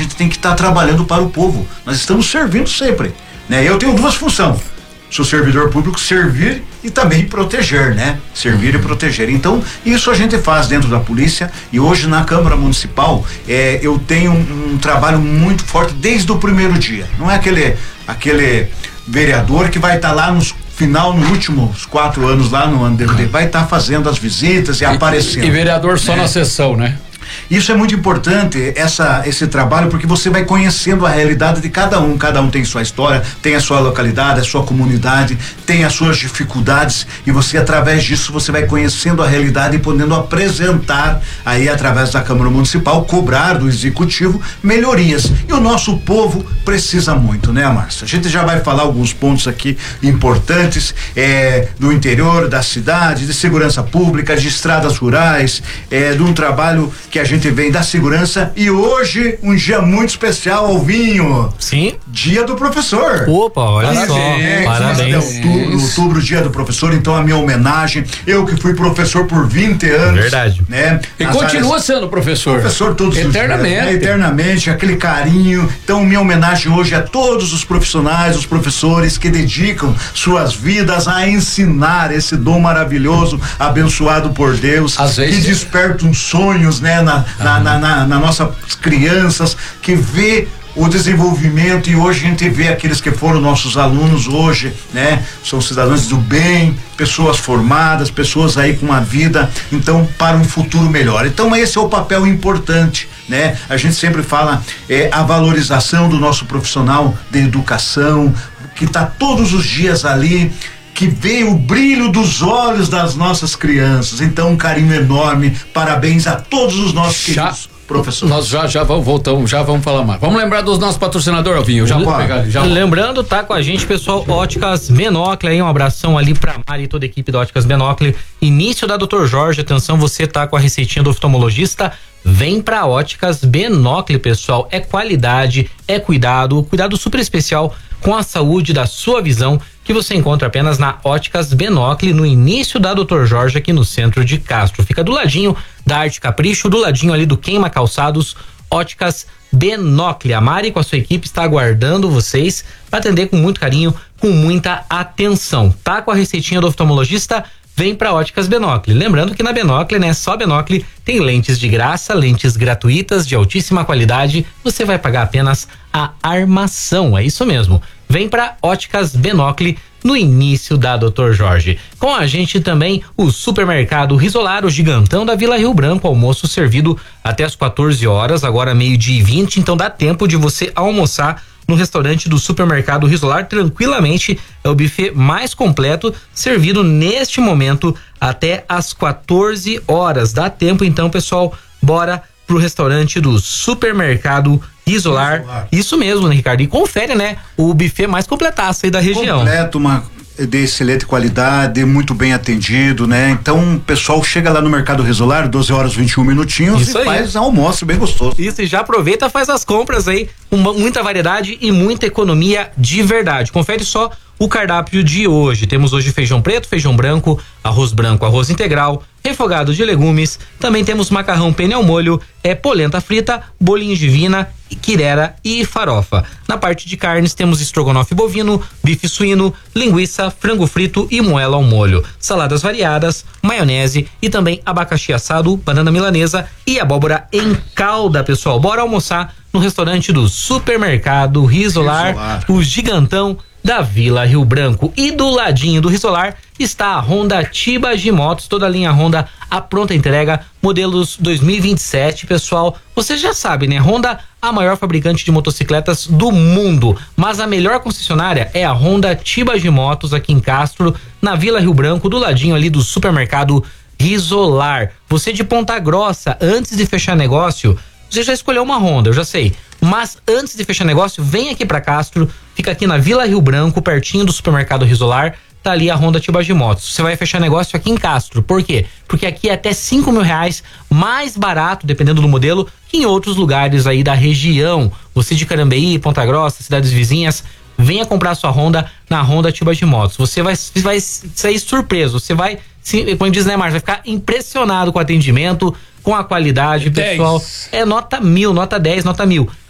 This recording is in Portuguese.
gente tem que estar trabalhando para o povo. Nós estamos servindo sempre, né? Eu tenho duas funções. Sou servidor público, servir e também proteger, né? Servir e proteger. Então, isso a gente faz dentro da polícia, e hoje na Câmara Municipal, eu tenho um trabalho muito forte desde o primeiro dia. Não é aquele vereador que vai estar lá nos últimos 4 anos lá no ano dele, vai estar fazendo as visitas e aparecendo. E vereador só na sessão, né? Isso é muito importante, esse trabalho, porque você vai conhecendo a realidade de cada um tem sua história, tem a sua localidade, a sua comunidade, tem as suas dificuldades, e você, através disso, você vai conhecendo a realidade e podendo apresentar aí, através da Câmara Municipal, cobrar do Executivo melhorias. E o nosso povo precisa muito, né, Márcia? A gente já vai falar alguns pontos aqui importantes, do interior, da cidade, de segurança pública, de estradas rurais, de um trabalho que a gente vem da segurança, e hoje um dia muito especial, Alvinho. Sim. Dia do professor. Opa, olha só. Parabéns. Outubro, dia do professor, então a minha homenagem. Eu que fui professor por 20 anos. Verdade. Né? E continua sendo professor. Professor todos eternamente. Os dias, né? Eternamente, aquele carinho. Então, minha homenagem hoje a todos os profissionais, os professores que dedicam suas vidas a ensinar esse dom maravilhoso, abençoado por Deus, às vezes, que despertam sonhos, né? Na nossas crianças, que vê o desenvolvimento, e hoje a gente vê aqueles que foram nossos alunos hoje, né? São cidadãos do bem, pessoas formadas, pessoas aí com uma vida, então, para um futuro melhor. Então, esse é o papel importante, né? A gente sempre fala a valorização do nosso profissional de educação, que está todos os dias ali, que vê o brilho dos olhos das nossas crianças. Então, um carinho enorme, parabéns a todos os nossos queridos professores. Nós já voltamos, já vamos falar mais. Vamos lembrar dos nossos patrocinadores, Alvinho. Já vou pegar ali. Lembrando, tá com a gente, pessoal, Óticas Benocle aí, um abração ali pra Mari e toda a equipe da Óticas Benocle. Início da Dr. Jorge, atenção, você tá com a receitinha do oftalmologista, vem pra Óticas Benocle, pessoal. É qualidade, é cuidado super especial com a saúde da sua visão, que você encontra apenas na Óticas Benocle, no início da Dr. Jorge, aqui no centro de Castro. Fica do ladinho da Arte Capricho, do ladinho ali do Queima Calçados. Óticas Benocle. A Mari com a sua equipe está aguardando vocês para atender com muito carinho, com muita atenção. Tá com a receitinha do oftalmologista? Vem para Óticas Benocle. Lembrando que na Benocle, né, só Benocle tem lentes de graça, lentes gratuitas de altíssima qualidade. Você vai pagar apenas a armação, é isso mesmo. Vem para Óticas Benocle, no início da Dr. Jorge. Com a gente também o Supermercado Risolar, o gigantão da Vila Rio Branco, almoço servido até as 14 horas, agora 12:20, então dá tempo de você almoçar no restaurante do Supermercado Risolar tranquilamente. É o buffet mais completo, servido neste momento até as 14 horas. Dá tempo então, pessoal, bora pro restaurante do Supermercado Risolar. Isso mesmo, né, Ricardo? E confere, né, o buffet mais completaço aí da região. Completo, de excelente qualidade, muito bem atendido, né? Então, o pessoal chega lá no Mercado Risolar, 12 horas 21 minutinhos, isso e aí. Faz almoço bem gostoso. Isso, e já aproveita, faz as compras aí, com muita variedade e muita economia de verdade. Confere só o cardápio de hoje. Temos hoje feijão preto, feijão branco, arroz integral, refogado de legumes. Também temos macarrão penne ao molho, polenta frita, bolinho de vina, quirera e farofa. Na parte de carnes temos estrogonofe bovino, bife suíno, linguiça, frango frito e moela ao molho. Saladas variadas, maionese e também abacaxi assado, banana milanesa e abóbora em calda, pessoal. Bora almoçar no restaurante do Supermercado Risolar, o gigantão da Vila Rio Branco. E do ladinho do Risolar está a Honda Tibagi Motos, toda a linha Honda à pronta entrega, modelos 2027, pessoal. Você já sabe, né? Honda, a maior fabricante de motocicletas do mundo, mas a melhor concessionária é a Honda Tibagi Motos aqui em Castro, na Vila Rio Branco, do ladinho ali do Supermercado Risolar. Você de Ponta Grossa, antes de fechar negócio, você já escolheu uma Honda, eu já sei. Mas antes de fechar negócio, vem aqui pra Castro, fica aqui na Vila Rio Branco, pertinho do Supermercado Risolar, tá ali a Honda Tibagi Motos. Você vai fechar negócio aqui em Castro. Por quê? Porque aqui é até R$5.000 mais barato, dependendo do modelo, que em outros lugares aí da região. Você de Carambeí, Ponta Grossa, cidades vizinhas, venha comprar sua Honda na Honda Tibagi Motos. Você vai sair surpreso, você vai, como diz, né, Márcio, vai ficar impressionado com o atendimento, com a qualidade, 10. Pessoal. É nota 1000, nota 10, nota 1000.